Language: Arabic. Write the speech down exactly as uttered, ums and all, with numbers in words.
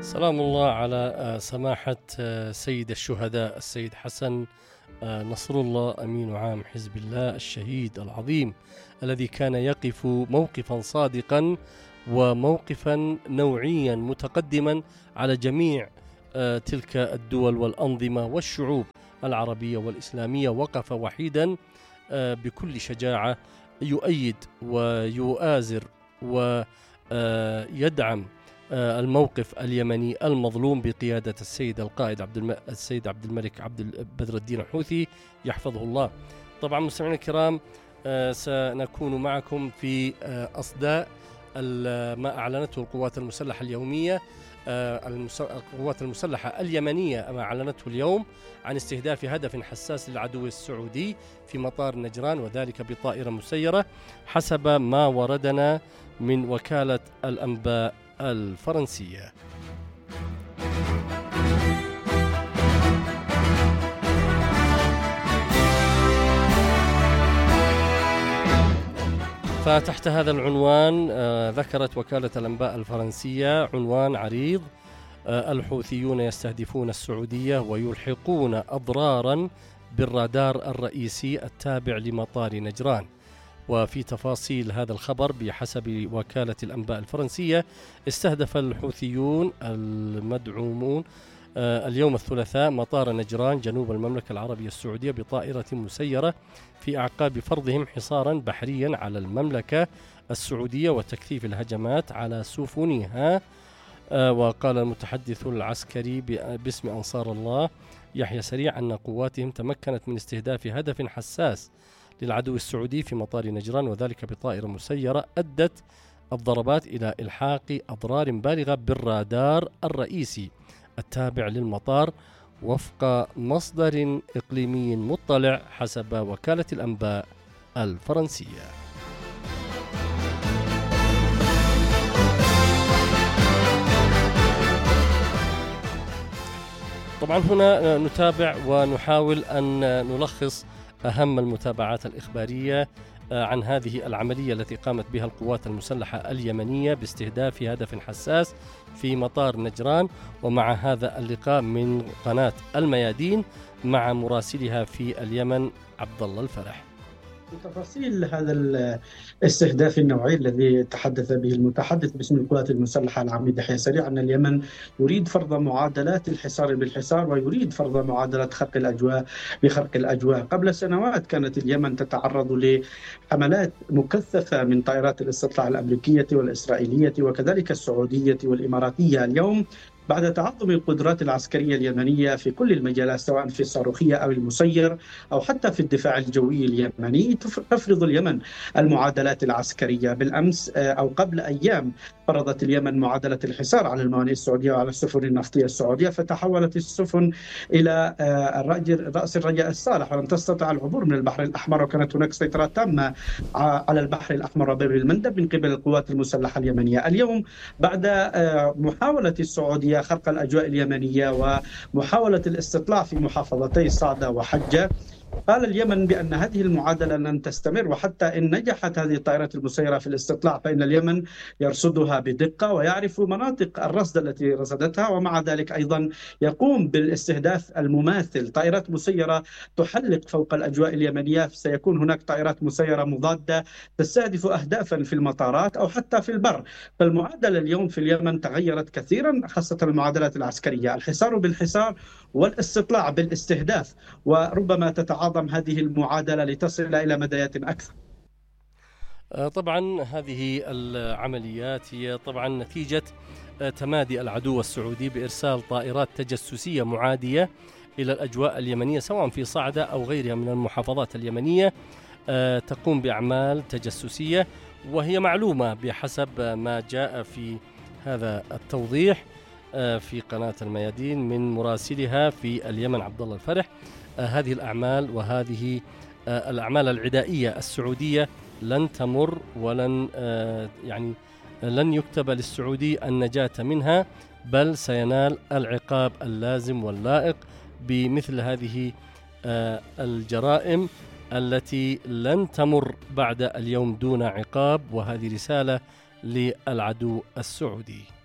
سلام الله على سماحة سيد الشهداء السيد حسن نصر الله أمين عام حزب الله الشهيد العظيم الذي كان يقف موقفا صادقا وموقفا نوعيا متقدما على جميع تلك الدول والأنظمة والشعوب العربية والإسلامية. وقف وحيدا بكل شجاعة يؤيد ويؤازر ويدعم الموقف اليمني المظلوم بقيادة السيد القائد عبد الم... السيد عبد الملك عبد بدر الدين الحوثي يحفظه الله. طبعا مستمعينا الكرام، سنكون معكم في أصداء ما أعلنته القوات المسلحة اليومية القوات المسلحة اليمنية ما أعلنته اليوم عن استهداف هدف حساس للعدو السعودي في مطار نجران، وذلك بطائرة مسيرة حسب ما وردنا من وكالة الأنباء الفرنسية. فتحت هذا العنوان ذكرت وكالة الأنباء الفرنسية عنوان عريض: الحوثيون يستهدفون السعودية ويلحقون أضرارا بالرادار الرئيسي التابع لمطار نجران. وفي تفاصيل هذا الخبر بحسب وكالة الأنباء الفرنسية، استهدف الحوثيون المدعومون اليوم الثلاثاء مطار نجران جنوب المملكة العربية السعودية بطائرة مسيرة في أعقاب فرضهم حصارا بحريا على المملكة السعودية وتكثيف الهجمات على سفنها. وقال المتحدث العسكري باسم أنصار الله يحيى سريع أن قواتهم تمكنت من استهداف هدف حساس للعدو السعودي في مطار نجران، وذلك بطائرة مسيرة أدت الضربات إلى إلحاق أضرار بالغة بالرادار الرئيسي التابع للمطار وفق مصدر إقليمي مطلع حسب وكالة الأنباء الفرنسية. طبعا هنا نتابع ونحاول أن نلخص أهم المتابعات الإخبارية عن هذه العملية التي قامت بها القوات المسلحة اليمنية باستهداف هدف حساس في مطار نجران. ومع هذا اللقاء من قناة الميادين مع مراسلها في اليمن عبد الله الفرح. تفاصيل هذا الاستهداف النوعي الذي تحدث به المتحدث باسم القوات المسلحة العميد يحيى سريع أن اليمن يريد فرض معادلات الحصار بالحصار ويريد فرض معادلة خرق الأجواء بخرق الأجواء. قبل سنوات كانت اليمن تتعرض لحملات مكثفة من طائرات الاستطلاع الأمريكية والإسرائيلية وكذلك السعودية والإماراتية. اليوم بعد تعظم القدرات العسكرية اليمنية في كل المجالات سواء في الصاروخية أو المسير أو حتى في الدفاع الجوي اليمني، تفرض اليمن المعادلات العسكرية. بالأمس أو قبل أيام فرضت اليمن معادلة الحصار على الموانئ السعودية وعلى السفن النفطية السعودية، فتحولت السفن إلى رأس الرجاء الصالح ولم تستطع العبور من البحر الأحمر، وكانت هناك سيطرة تامة على البحر الأحمر وباب المندب من قبل القوات المسلحة اليمنية. اليوم بعد محاولة السعودية خرق الأجواء اليمنية ومحاولة الاستطلاع في محافظتي صعدة وحجة، قال اليمن بأن هذه المعادلة لن تستمر، وحتى إن نجحت هذه الطائرات المسيرة في الاستطلاع فإن اليمن يرصدها بدقة ويعرف مناطق الرصد التي رصدتها، ومع ذلك أيضا يقوم بالاستهداف المماثل. طائرات مسيرة تحلق فوق الأجواء اليمنية، سيكون هناك طائرات مسيرة مضادة تستهدف أهدافا في المطارات أو حتى في البر. فالمعادلة اليوم في اليمن تغيرت كثيرا، خاصة المعادلات العسكرية، الحصار بالحصار والاستطلاع بالاستهداف، وربما تتعاظم هذه المعادلة لتصل إلى مدايات أكثر. طبعا هذه العمليات هي طبعا نتيجة تمادي العدو السعودي بإرسال طائرات تجسسية معادية إلى الأجواء اليمنية سواء في صعدة أو غيرها من المحافظات اليمنية، تقوم بأعمال تجسسية، وهي معلومة بحسب ما جاء في هذا التوضيح في قناة الميادين من مراسلها في اليمن عبد الله الفرح. هذه الأعمال وهذه الأعمال العدائية السعودية لن تمر ولن يعني لن يكتب للسعودي النجاة منها، بل سينال العقاب اللازم واللائق بمثل هذه الجرائم التي لن تمر بعد اليوم دون عقاب. وهذه رسالة للعدو السعودي.